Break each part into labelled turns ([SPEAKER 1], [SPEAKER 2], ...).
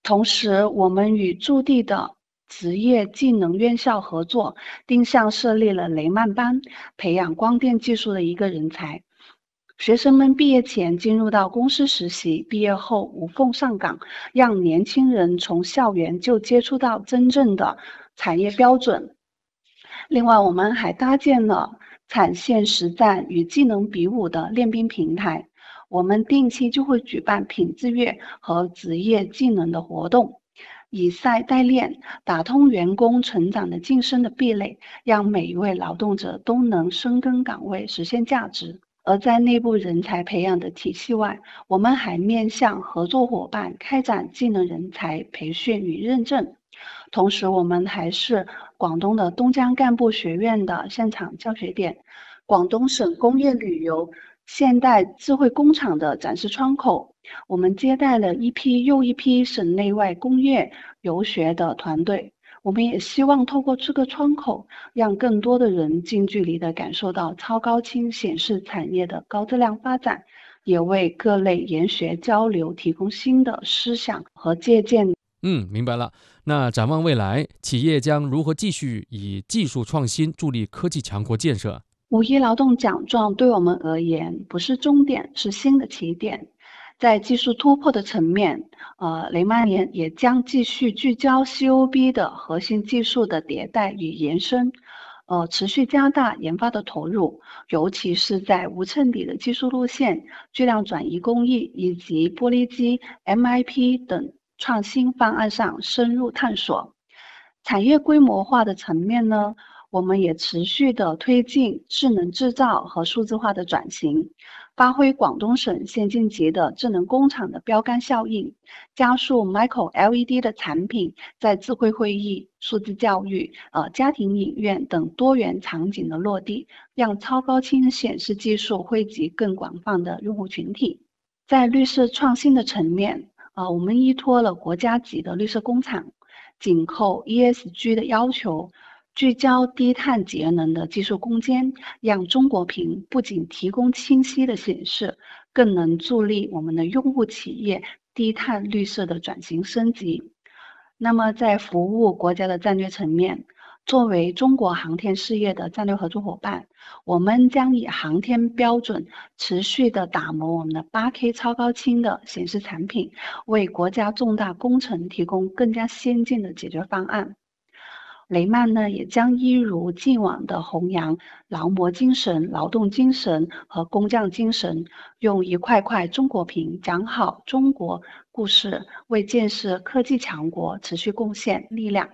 [SPEAKER 1] 同时，我们与驻地的职业技能院校合作，定向设立了雷曼班，培养光电技术的一个人才。学生们毕业前进入到公司实习，毕业后无缝上岗，让年轻人从校园就接触到真正的产业标准。另外，我们还搭建了产线实战与技能比武的练兵平台。我们定期就会举办品质月和职业技能的活动，以赛代练，打通员工成长的晋升的壁垒，让每一位劳动者都能深耕岗位，实现价值。而在内部人才培养的体系外，我们还面向合作伙伴开展技能人才培训与认证。同时，我们还是广东的东江干部学院的现场教学点，广东省工业旅游现代智慧工厂的展示窗口。我们接待了一批又一批省内外工业游学的团队。我们也希望透过这个窗口，让更多的人近距离地感受到超高清显示产业的高质量发展，也为各类研学交流提供新的思想和借鉴。
[SPEAKER 2] 明白了。那展望未来，企业将如何继续以技术创新助力科技强国建设？
[SPEAKER 1] 五一劳动奖状对我们而言不是终点，是新的起点。在技术突破的层面，雷曼也将继续聚焦 COB 的核心技术的迭代与延伸，持续加大研发的投入，尤其是在无衬底的技术路线、巨量转移工艺以及玻璃基、MIP 等创新方案上深入探索。产业规模化的层面呢，我们也持续的推进智能制造和数字化的转型，发挥广东省先进级的智能工厂的标杆效应，加速 Micro LED 的产品在智慧会议、数字教育、家庭影院等多元场景的落地，让超高清显示技术惠及更广泛的用户群体。在绿色创新的层面，我们依托了国家级的绿色工厂，紧扣 ESG 的要求，聚焦低碳节能的技术攻坚，让中国屏不仅提供清晰的显示，更能助力我们的用户企业低碳绿色的转型升级。那么在服务国家的战略层面，作为中国航天事业的战略合作伙伴，我们将以航天标准持续的打磨我们的 8K 超高清的显示产品，为国家重大工程提供更加先进的解决方案。雷曼呢，也将一如既往的弘扬劳模精神、劳动精神和工匠精神，用一块块中国屏讲好中国故事，为建设科技強國持續貢獻力量。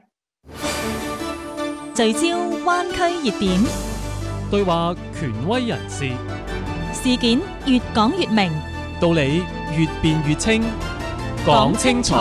[SPEAKER 3] 聚焦灣區熱點，
[SPEAKER 4] 對話權威人士，
[SPEAKER 3] 事件越講越明，
[SPEAKER 4] 道理越辯越清，講清楚。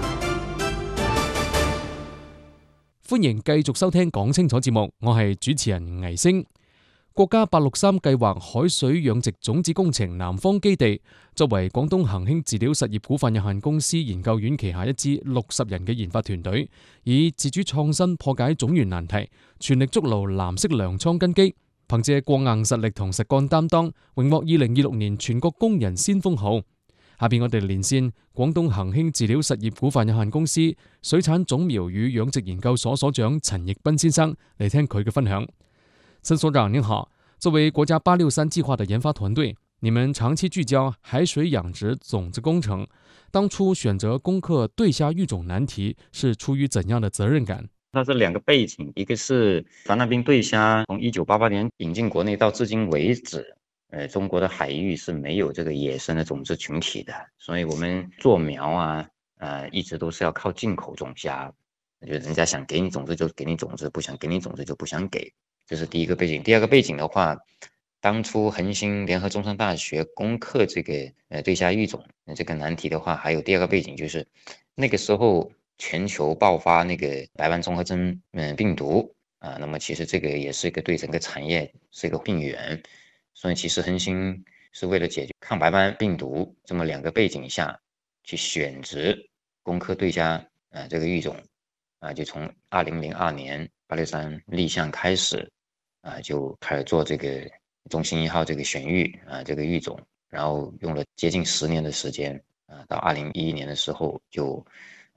[SPEAKER 2] 歡迎繼續收聽講清楚節目，我係主持人倪星。國家863計劃海水養殖種子工程南方基地，作為廣東恒興飼料實業股份有限公司研究院旗下一支60人嘅研發團隊，以自主創新破解種源難題，全力築牢藍色糧倉根基，憑借過硬實力同實幹擔當，榮獲2026年全國工人先鋒號。下邊我哋連線廣東恒興飼料實業股份有限公司水產種苗與養殖研究所所長陳奕斌先生嚟聽佢嘅分享。陳所長您好，作為國家863計劃的研發團隊，你們長期聚焦海水養殖種子工程，當初選擇攻克對蝦育種難題是出於怎樣的責任感？
[SPEAKER 5] 它是兩個背景，一個是凡納冰對蝦從1988年引進國內到至今為止，中國的海域是沒有這個野生的種子群體的，所以我們做苗一直都是要靠進口種蝦，就人家想給你種子就給你種子，不想給你種子就不想給，這是第一個背景。第二個背景的話，當初恆星聯合中山大學攻克這個對蝦育種這個難題的話，還有第二個背景就是那個時候全球爆發那個白斑綜合徵病毒那麼其實這個也是一個對整個產業是一個病源，所以其實恆星是為了解決抗白斑病毒這麼兩個背景下去選擇攻克對蝦這個育種就從2002年863立項開始就開始做這個中心1號這個選育這個育種，然後用了接近10年的時間到2011年的時候就